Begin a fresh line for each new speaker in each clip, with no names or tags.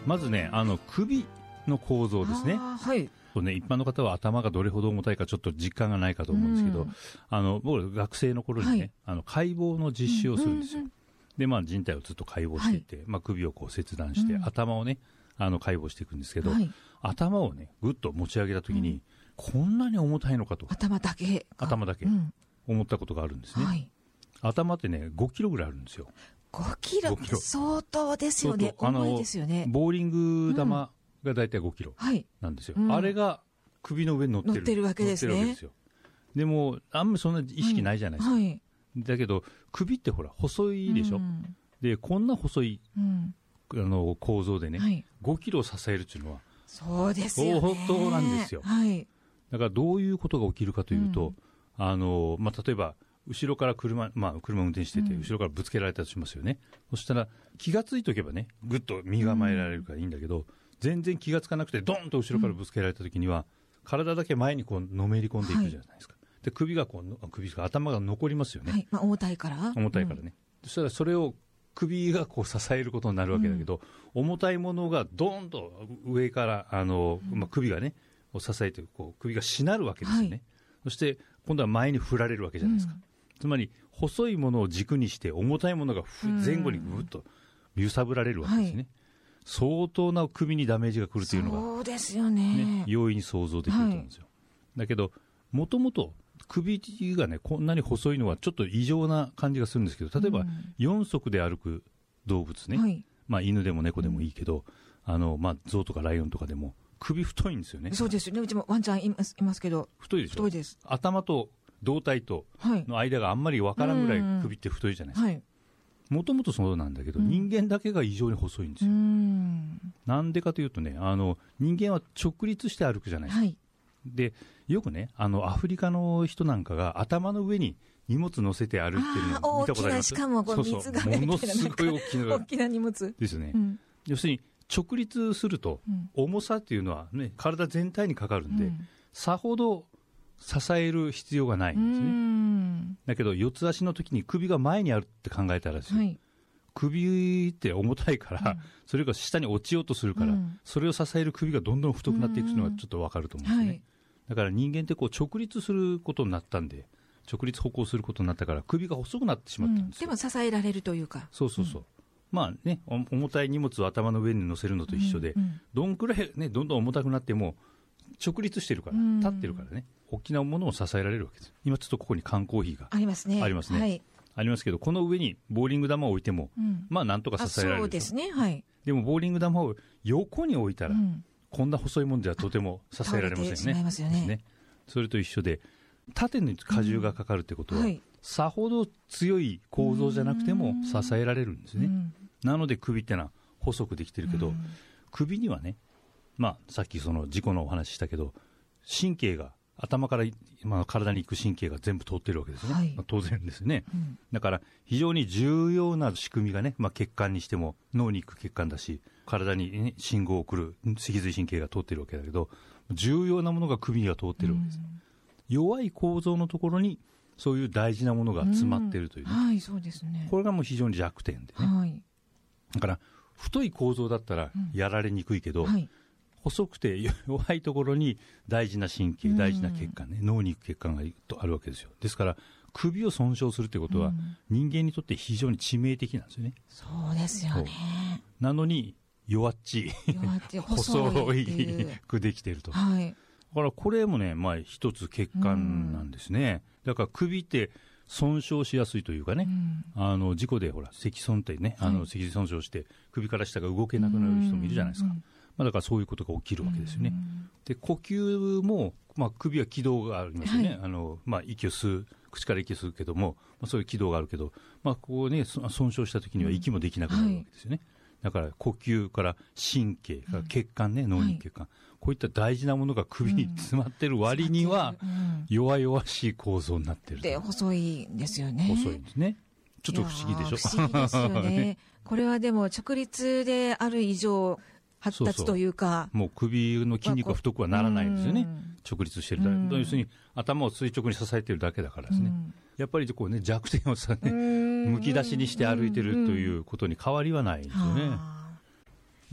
まずね、首の構造ですね。
はい。
一般の方は頭がどれほど重たいかちょっと実感がないかと思うんですけど、僕学生の頃にね、解剖の実習をするんですよ。で、人体をずっと解剖していって、首をこう切断して、頭をね、解剖していくんですけど、頭をね、ぐっと持ち上げたときに、こんなに重たいのかと。
頭だけ。
思ったことがあるんですね。頭ってね、5キロぐらいあるんですよ。
5キロ相当ですよね。重いですよね。
ボーリング玉がだいたい5キロなんですよ。あれが首の上に乗ってる
わけですね。
でも、あんまりそんな意識ないじゃないですか。だけど、首ってほら、細いでしょ。で、こんな細い、構造でね、5キロを支えるっていうのは、
そうですよね。
相当なんですよ。だからどういうことが起きるかというと、例えば、後ろから車運転してて、後ろからぶつけられたとしますよね。そしたら、気がついとけばね、ぐっと身構えられるからいいんだけど、全然気がつかなくて、ドンと後ろからぶつけられたときには、体だけ前にこう、のめり込んでいくじゃないですか。で、頭が残りますよね。
重たいから
ね。そしたら、それを首がこう支えることになるわけだけど、重たいものがドーンと上から、首がね、を支えて、こう、首がしなるわけですよね。そして、今度は前に振られるわけじゃないですか。つまり、細いものを軸にして、重たいものが前後にぐっと揺さぶられるわけですね。相当な首にダメージが来るというのが、
そうですよね。
容易に想像できると思うんですよ。だけど、もともと首がね、こんなに細いのはちょっと異常な感じがするんですけど、例えば、4足で歩く動物ね、犬でも猫でもいいけど、象とかライオンとかでも、首太いんですよね。
そうですよね。うちもワンちゃんいますけど。
太いでしょ。
太いです。
頭と胴体との間があんまりわからんぐらい首って太いじゃないですか。もともとそうなんだけど、人間だけが異常に細いんですよ。なんでかというとね、人間は直立して歩くじゃないですか。で、よくね、アフリカの人なんかが頭の上に荷物乗せて歩いてるのを見たことあります。
しかもこう水が入ってる。
ものすごい
大きな荷物。
ですよね。要するに、直立すると、重さっていうのはね、体全体にかかるんで、さほど支える必要がないんですね。だけど、四つ足の時に首が前にあるって考えたらですよ。首って重たいから、それが下に落ちようとするから、それを支える首がどんどん太くなっていくのがちょっとわかると思うんですね。だから人間ってこう直立することになったんで、直立歩行することになったから首が細くなってしまったんですよ。
でも支えられるというか。
そう。重たい荷物を頭の上に乗せるのと一緒で、どんくらいね、どんどん重たくなっても、直立してるから、立ってるからね、大きなものを支えられるわけです。今ちょっとここに缶コーヒーが
ありますね。
ありますね。ありますけど、この上にボーリング玉を置いても、なんとか支えられる。
そうですね。
でも、ボーリング玉を横に置いたら、こんな細いもんではとても支えられませんね。
倒れてしまいますよね。
それと一緒で、縦に荷重がかかるってことは、さほど強い構造じゃなくても支えられるんですね。なので首ってのは細くできてるけど、首にはね、さっきその事故のお話したけど、神経が、頭から、体に行く神経が全部通ってるわけですね。当然ですね。だから、非常に重要な仕組みがね、血管にしても脳に行く血管だし、体に、ね、信号を送る脊髄神経が通ってるわけだけど、重要なものが首には通ってるわけです。弱い構造のところに、そういう大事なものが詰まってるというね。
そうですね。
これがもう非常に弱点でね。だから、太い構造だったらやられにくいけど、細くて弱いところに大事な神経、大事な血管ね、脳に行く血管があるわけですよ。ですから、首を損傷するということは、人間にとって非常に致命的なんですよね。
そうですよね。
なのに、弱っちい、細くできていると。だからこれもね、一つ血管なんですね。だから首って損傷しやすいというかね、事故でほら、脊損ってね、脊髄損傷して首から下が動けなくなる人もいるじゃないですか。だからそういうことが起きるわけですよね。で、呼吸も、首は気道がありますよね。息を吸う、口から息を吸うけども、そういう気道があるけど、ここね、損傷した時には息もできなくなるわけですよね。だから呼吸から神経から血管ね、脳に血管、こういった大事なものが首に詰まってる割には、弱々しい構造になってる。
で、細いんですよね。
細いんですね。ちょっと不思議でしょ。
不思議ですよね。これはでも直立である以上、発達というか。
もう首の筋肉が太くはならないんですよね。直立してるだけ。要するに頭を垂直に支えてるだけだからですね。やっぱりこうね、弱点をむき出しにして歩いてるということに変わりはないんですよね。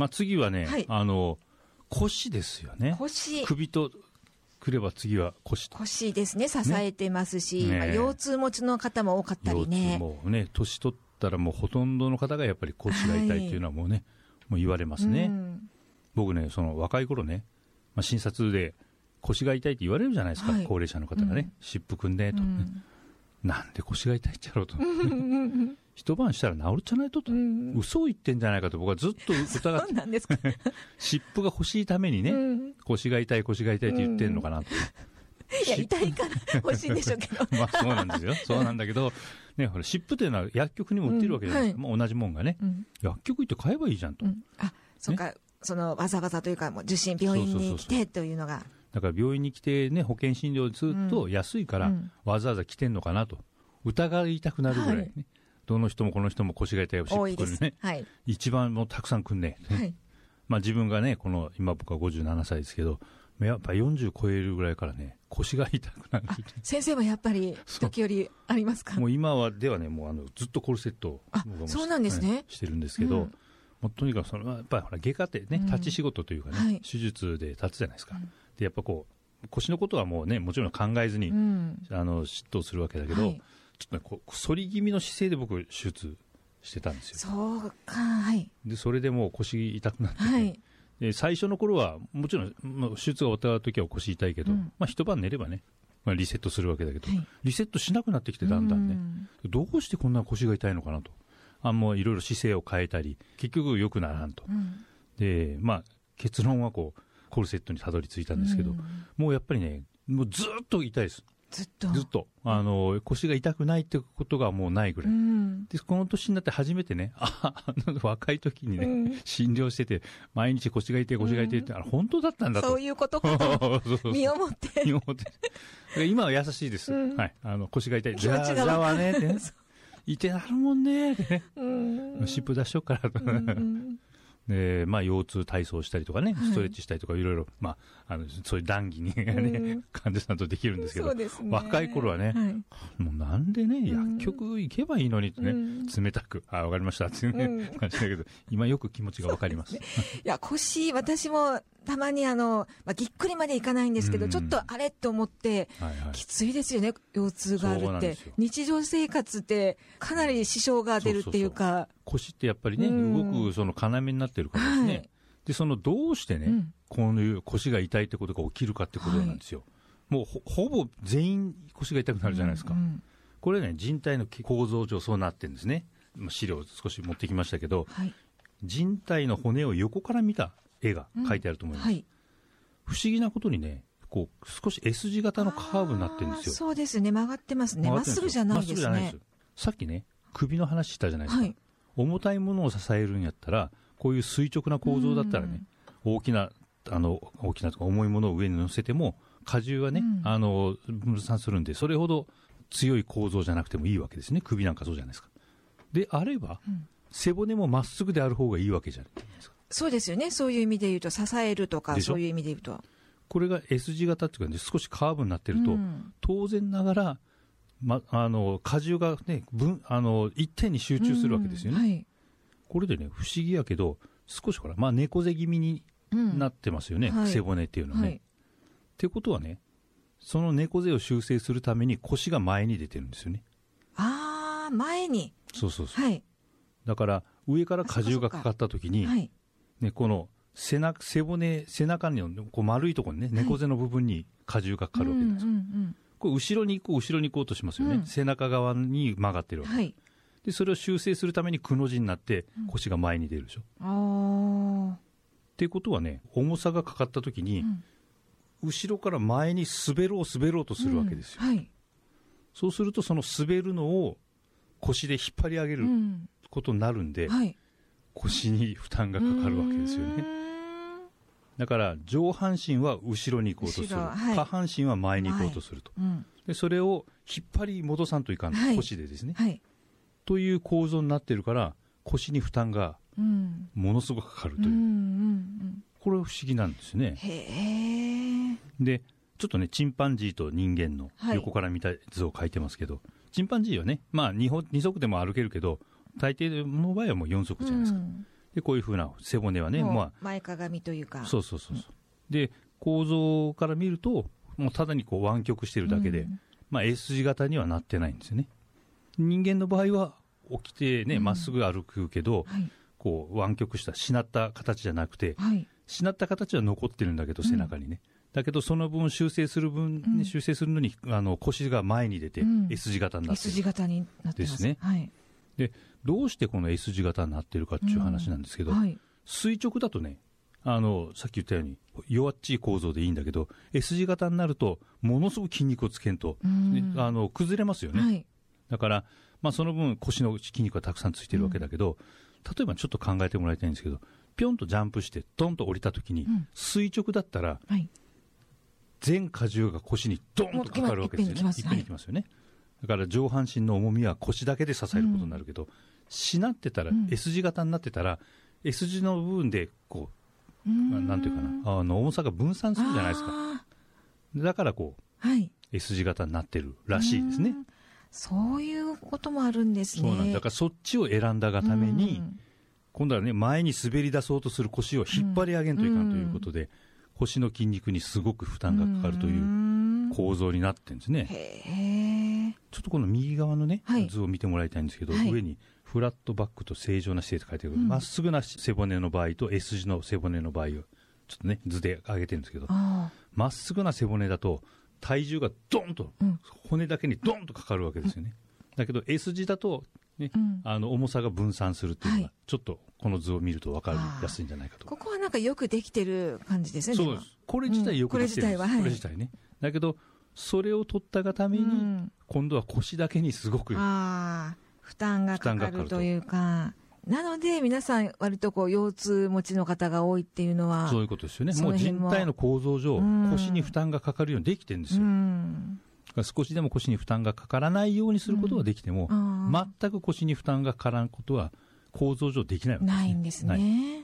次はね、腰ですよね。
腰。
首とくれば次は腰と。
腰ですね、支えてますし、腰痛持ちの方も多かったりね。
もうね、年取ったらもうほとんどの方がやっぱり腰が痛いっていうのはもうね、もう言われますね。僕ね、その若い頃ね、診察で腰が痛いって言われるじゃないですか、高齢者の方がね、湿布くんでと、なんで腰が痛いっちゃろうと。一晩したら治るっちゃないと、嘘を言ってんじゃないかと僕はずっと疑って。
そうなんですか。
湿布が欲しいためにね、腰が痛いって言ってんのかなと。
いや、痛いから欲しいんでしょうけど。
そうなんですよ。そうなんだけど、ね、ほら湿布というのは薬局にも売ってるわけじゃないですか。同じもんがね、薬局行って買えばいいじゃんと。
そうか、そのわざわざというか、もう受診、病院に来てというのが。
だから病院に来てね、保険診療すると安いから、わざわざ来てんのかなと疑いたくなるぐらいね。どの人もこの人も腰が痛いよ、
多いですね。
一番もうたくさん来んね。自分がね、今僕は57歳ですけど、やっぱ40超えるぐらいからね、腰が痛くなる。
先生はやっぱり時折ありますか？
もう今ではね、もうずっとコルセットを
そうなんですね。
してるんですけど、もうとにかくそれはやっぱりほら外科ってね、立ち仕事というかね、手術で立つじゃないですか。でやっぱ腰のことはもうね、もちろん考えずに執刀するわけだけど、ちょっとね、反り気味の姿勢で僕手術してたんですよ。
そうか、
でそれでもう腰痛くなって、で最初の頃はもちろん、手術が終わった時は腰痛いけど、一晩寝ればね、リセットするわけだけど、リセットしなくなってきてだんだんね、どうしてこんな腰が痛いのかなと、もういろいろ姿勢を変えたり結局良くならんと、で結論はコルセットにたどり着いたんですけど、もうやっぱりね、もうずっと痛いです。ずっと腰が痛くないってことがもうないぐらい、でこの年になって初めてね、若い時にね、診療してて毎日腰が痛いって本当だったんだと、
そういうことか身をもって
今は優しいです、腰が痛い、じゃあはねって痛なるもんねって湿布出しよっからとで腰痛体操したりとかね、ストレッチしたりとかいろいろ、そういう談義にね、患者さんとできるんですけど、若い頃はね、もうなんでね、薬局行けばいいのにってね、冷たく、わかりましたっていうね、感じだけど、今よく気持ちがわかります。い
や、腰、私もたまにぎっくりまでいかないんですけど、ちょっとあれと思って、きついですよね、腰痛があるって。日常生活ってかなり支障が出るっていうか。
腰ってやっぱりね、動くその要になってるからですね。で、どうしてね、こういう腰が痛いってことが起きるかってことなんですよ。もうほぼ全員腰が痛くなるじゃないですか。これね、人体の構造上そうなってるんですね。資料を少し持ってきましたけど、人体の骨を横から見た絵が書いてあると思います。不思議なことにね、少し S 字型のカーブになってるんですよ。
そうですね、曲がってますね。まっすぐじゃないですね。
さっきね、首の話したじゃないですか。重たいものを支えるんやったら、こういう垂直な構造だったらね、大きなとか重いものを上に乗せても荷重はね、分散するんで、それほど強い構造じゃなくてもいいわけですね。首なんかそうじゃないですか。であれば、背骨もまっすぐである方がいいわけじゃないですか。
そうですよね。そういう意味で言うと、支えるとかそういう意味で言うと、
これが S 字型っていうか、ね、少しカーブになってると、当然ながら荷重がね、一点に集中するわけですよね。これでね、不思議やけど、少しほら、猫背気味になってますよね、背骨っていうのはね。ってことはね、その猫背を修正するために腰が前に出てるんですよね。
前に。
そう。だから、上から荷重がかかったときに、ね、この背中に丸いところにね、猫背の部分に荷重がかかるわけですよ。これ後ろに行こうとしますよね。背中側に曲がってるわけ。でそれを修正するためにくの字になって腰が前に出るでしょ。っていうことはね、重さがかかったときに、後ろから前に滑ろうとするわけですよ。そうするとその滑るのを腰で引っ張り上げることになるんで、腰に負担がかかるわけですよね。だから上半身は後ろに行こうとする、下半身は前に行こうとすると、でそれを引っ張り戻さんといかん、腰でですね、という構造になってるから腰に負担がものすごくかかるという、これは不思議なんですね。でちょっとね、チンパンジーと人間の横から見た図を描いてますけど、チンパンジーはね、2足でも歩けるけど大抵の場合はもう4足じゃないですか。 でこういうふうな背骨はね、
前かがみというか、
そうで構造から見るともうただにこう湾曲してるだけで、S 字型にはなってないんですよね。人間の場合は起きてねまっすぐ歩くけど、こう湾曲したしなった形じゃなくて、しなった形は残ってるんだけど背中にね、だけどその分修正するのに腰が前に出て S 字型になってる、
S 字型になってますね。
でどうしてこの S 字型になってるかっていう話なんですけど、垂直だとねさっき言ったように弱っちい構造でいいんだけど S 字型になるとものすごく筋肉をつけんと、崩れますよね。だから、その分腰の筋肉がたくさんついてるわけだけど、例えばちょっと考えてもらいたいんですけど、ぴょんとジャンプしてドンと降りたときに、垂直だったら、全荷重が腰にドンとかかるわけですよね。いっぺんにきますよね。だから上半身の重みは腰だけで支えることになるけど、しなってたら、S 字型になってたら S 字の部分でこう、なんていうかな、重さが分散するじゃないですか。だからこう、S 字型になってるらしいですね。
そういうこともあるんですね。
そうなんです。だからそっちを選んだがために、今度はね前に滑り出そうとする腰を引っ張り上げんといかんということで、腰の筋肉にすごく負担がかかるという構造になってるんですね。ちょっとこの右側のね、図を見てもらいたいんですけど、上にフラットバックと正常な姿勢と書いてある、まっすぐな背骨の場合と S 字の背骨の場合をちょっとね図で上げてるんですけど、まっすぐな背骨だと体重がドンと、骨だけにドンとかかるわけですよね。だけど S 字だと、ね、重さが分散するっていうのが、ちょっとこの図を見ると分かりやすいんじゃないかと。
ここはなんかよくできてる感じですね。
そうです。これ自体よくできてるんです。これ自体ね。だけどそれを取ったがために、今度は腰だけにすごく負
担がかかるというか。なので皆さん割とこう腰痛持ちの方が多いっていうのは
そういうことですよね。もう人体の構造上、腰に負担がかかるようにできてるんですよ。少しでも腰に負担がかからないようにすることができても、全く腰に負担がかからんことは構造上できないわけですね。
ないんですね。